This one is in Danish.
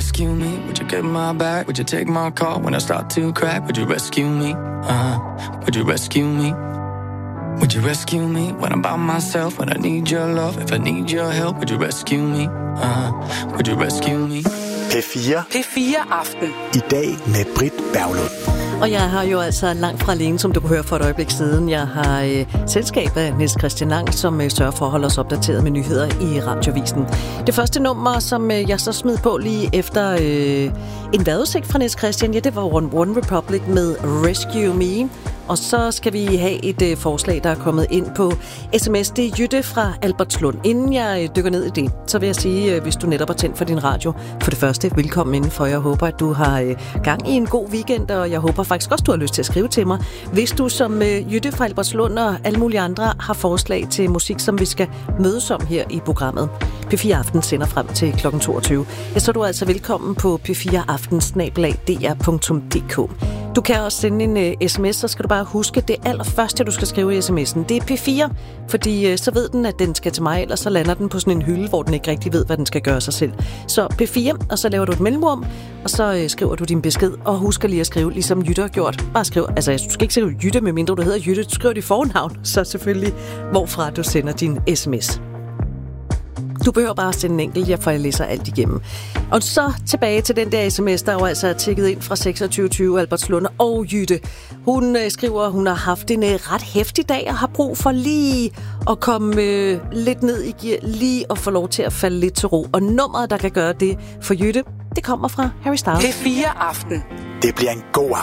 rescue me? Would you get my back? Would you take my call when I start to crack? Would you rescue me? Would you rescue me? Would you rescue me when I'm by myself? When I need your love, if I need your help, would you rescue me? Would you rescue me? P4 Aften. I dag med Britt Berglund. Og jeg har jo altså langt fra alene, som du kunne høre for et øjeblik siden. Jeg har selskab af Niels Christian Lang, som sørger for at holde os opdateret med nyheder i Radiovisen. Det første nummer, som jeg så smed på lige efter en vejrudsigt fra Niels Christian, ja, det var One Republic med Rescue Me. Og så skal vi have et forslag, der er kommet ind på sms. Det er Jytte fra Albertslund. Inden jeg dykker ned i det, så vil jeg sige, hvis du netop har tændt for din radio, for det første, velkommen indenfor. Jeg håber, at du har gang i en god weekend, og jeg håber faktisk også, du har lyst til at skrive til mig. Hvis du som Jytte fra Albertslund og alle mulige andre har forslag til musik, som vi skal mødes om her i programmet. P4 Aften sender frem til kl. 22. Ja, så er du altså velkommen på p4aften@dr.dk. Du kan også sende en sms, så skal du bare huske, det allerførste, du skal skrive i sms'en, det er P4, fordi så ved den, at den skal til mig, ellers så lander den på sådan en hylde, hvor den ikke rigtig ved, hvad den skal gøre sig selv. Så P4, og så laver du et mellemrum, og så skriver du din besked, og husk lige at skrive, ligesom Jytte har gjort. Bare skriv, altså du skal ikke skrive Jytte, medmindre du hedder Jytte, du skriver dit fornavn, så selvfølgelig, hvorfra du sender din sms. Du behøver bare at sende en enkelt, for jeg læser alt igennem. Og så tilbage til den der sms, der jo altså er tækket ind fra 2620 Albertslund og Jytte. Hun skriver, at hun har haft en ret heftig dag og har brug for lige at komme lidt ned i gear, lige at få lov til at falde lidt til ro. Og nummeret, der kan gøre det for Jytte, det kommer fra Harry Styles. P4 Aften. Det bliver en god